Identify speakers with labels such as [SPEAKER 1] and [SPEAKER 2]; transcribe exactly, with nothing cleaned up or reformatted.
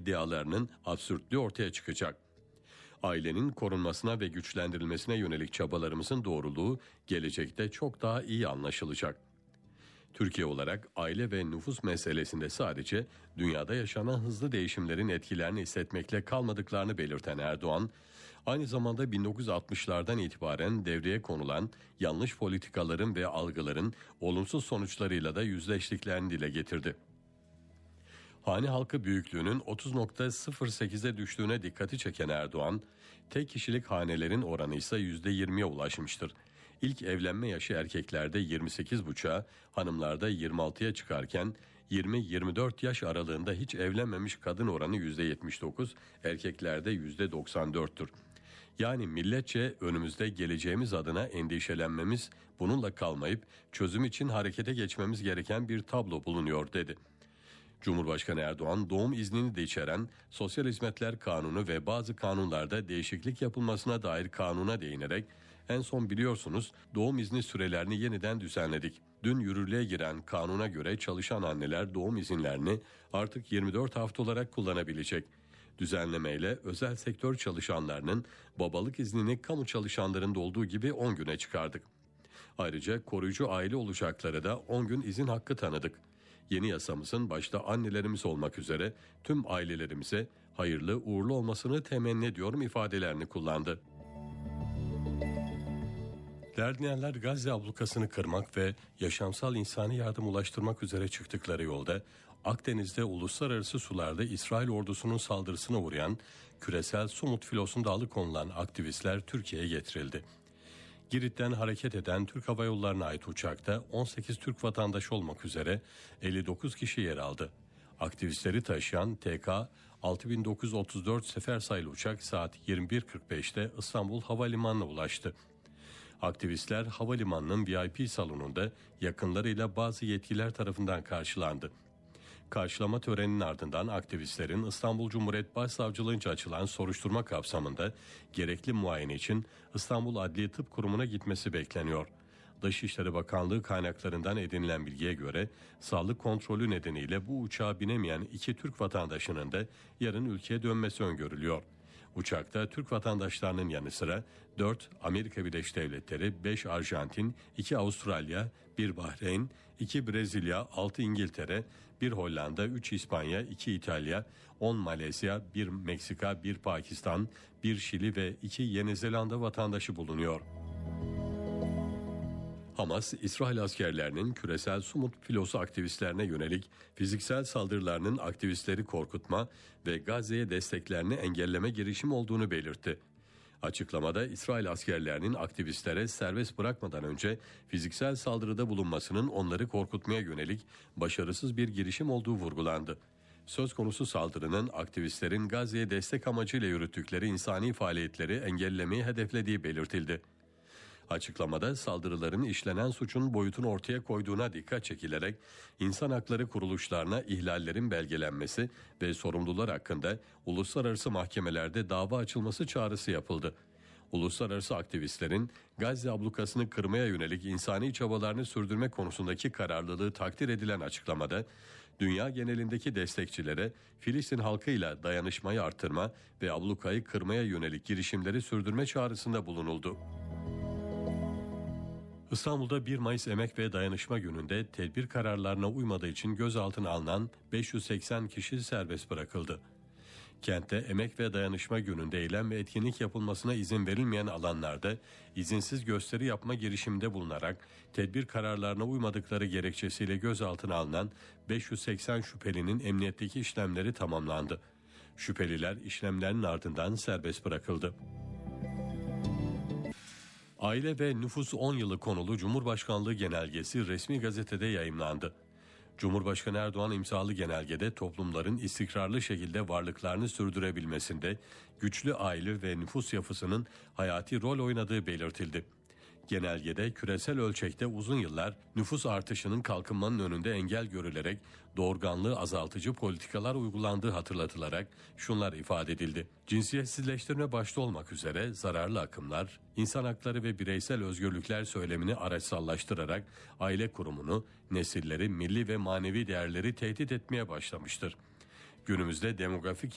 [SPEAKER 1] iddialarının absürtlüğü ortaya çıkacak. Ailenin korunmasına ve güçlendirilmesine yönelik çabalarımızın doğruluğu gelecekte çok daha iyi anlaşılacak. Türkiye olarak aile ve nüfus meselesinde sadece dünyada yaşanan hızlı değişimlerin etkilerini hissetmekle kalmadıklarını belirten Erdoğan, aynı zamanda bin dokuz yüz altmışlardan itibaren devreye konulan yanlış politikaların ve algıların olumsuz sonuçlarıyla da yüzleştiklerini dile getirdi. Hane halkı büyüklüğünün otuz virgül sıfır sekize düştüğüne dikkati çeken Erdoğan, tek kişilik hanelerin oranı ise yüzde yirmiye ulaşmıştır. İlk evlenme yaşı erkeklerde yirmi sekiz buçuğa, hanımlarda yirmi altıya çıkarken yirmi yirmi dört yaş aralığında hiç evlenmemiş kadın oranı yüzde yetmiş dokuz, erkeklerde yüzde doksan dörttür. Yani milletçe önümüzde geleceğimiz adına endişelenmemiz, bununla kalmayıp çözüm için harekete geçmemiz gereken bir tablo bulunuyor dedi. Cumhurbaşkanı Erdoğan doğum iznini de içeren Sosyal Hizmetler Kanunu ve bazı kanunlarda değişiklik yapılmasına dair kanuna değinerek en son biliyorsunuz doğum izni sürelerini yeniden düzenledik. Dün yürürlüğe giren kanuna göre çalışan anneler doğum izinlerini artık yirmi dört hafta olarak kullanabilecek. Düzenlemeyle özel sektör çalışanlarının babalık iznini kamu çalışanlarında olduğu gibi on güne çıkardık. Ayrıca koruyucu aile olacaklara da on gün izin hakkı tanıdık. Yeni yasamızın başta annelerimiz olmak üzere tüm ailelerimize hayırlı uğurlu olmasını temenni ediyorum ifadelerini kullandı. Derdiyenler Gazze ablukasını kırmak ve yaşamsal insani yardım ulaştırmak üzere çıktıkları yolda Akdeniz'de uluslararası sularda İsrail ordusunun saldırısına uğrayan küresel Sumut filosunda alıkonulan aktivistler Türkiye'ye getirildi. Girit'ten hareket eden Türk Hava Yolları'na ait uçakta on sekiz Türk vatandaşı olmak üzere elli dokuz kişi yer aldı. Aktivistleri taşıyan T K altı bin dokuz yüz otuz dört sefer sayılı uçak saat yirmi bir kırk beşte İstanbul Havalimanı'na ulaştı. Aktivistler havalimanının V I P salonunda yakınlarıyla bazı yetkililer tarafından karşılandı. Karşılama töreninin ardından aktivistlerin İstanbul Cumhuriyet Başsavcılığınca açılan soruşturma kapsamında gerekli muayene için İstanbul Adliye Tıp Kurumu'na gitmesi bekleniyor. Dışişleri Bakanlığı kaynaklarından edinilen bilgiye göre sağlık kontrolü nedeniyle bu uçağa binemeyen iki Türk vatandaşının da yarın ülkeye dönmesi öngörülüyor. Uçakta Türk vatandaşlarının yanı sıra dört Amerika Birleşik Devletleri, beş Arjantin, iki Avustralya, bir Bahreyn, iki Brezilya, altı İngiltere, bir Hollanda, üç İspanya, iki İtalya, on Malezya, bir Meksika, bir Pakistan, bir Şili ve iki Yeni Zelanda vatandaşı bulunuyor. Hamas, İsrail askerlerinin küresel Sumut filosu aktivistlerine yönelik fiziksel saldırılarının aktivistleri korkutma ve Gazze'ye desteklerini engelleme girişimi olduğunu belirtti. Açıklamada İsrail askerlerinin aktivistlere serbest bırakmadan önce fiziksel saldırıda bulunmasının onları korkutmaya yönelik başarısız bir girişim olduğu vurgulandı. Söz konusu saldırının aktivistlerin Gazze'ye destek amacıyla yürüttükleri insani faaliyetleri engellemeyi hedeflediği belirtildi. Açıklamada saldırıların işlenen suçun boyutunu ortaya koyduğuna dikkat çekilerek insan hakları kuruluşlarına ihlallerin belgelenmesi ve sorumlular hakkında uluslararası mahkemelerde dava açılması çağrısı yapıldı. Uluslararası aktivistlerin Gazze ablukasını kırmaya yönelik insani çabalarını sürdürme konusundaki kararlılığı takdir edilen açıklamada, dünya genelindeki destekçilere Filistin halkıyla dayanışmayı artırma ve ablukayı kırmaya yönelik girişimleri sürdürme çağrısında bulunuldu. İstanbul'da bir Mayıs Emek ve Dayanışma Günü'nde tedbir kararlarına uymadığı için gözaltına alınan beş yüz seksen kişi serbest bırakıldı. Kentte Emek ve Dayanışma Günü'nde eylem ve etkinlik yapılmasına izin verilmeyen alanlarda izinsiz gösteri yapma girişiminde bulunarak tedbir kararlarına uymadıkları gerekçesiyle gözaltına alınan beş yüz seksen şüphelinin emniyetteki işlemleri tamamlandı. Şüpheliler işlemlerin ardından serbest bırakıldı. Aile ve Nüfus on yılı konulu Cumhurbaşkanlığı genelgesi resmi gazetede yayımlandı. Cumhurbaşkanı Erdoğan imzalı genelgede toplumların istikrarlı şekilde varlıklarını sürdürebilmesinde güçlü aile ve nüfus yapısının hayati rol oynadığı belirtildi. Genelgede küresel ölçekte uzun yıllar nüfus artışının kalkınmanın önünde engel görülerek doğurganlığı azaltıcı politikalar uygulandığı hatırlatılarak şunlar ifade edildi. Cinsiyetsizleştirme başta olmak üzere zararlı akımlar, insan hakları ve bireysel özgürlükler söylemini araçsallaştırarak aile kurumunu, nesilleri, milli ve manevi değerleri tehdit etmeye başlamıştır. Günümüzde demografik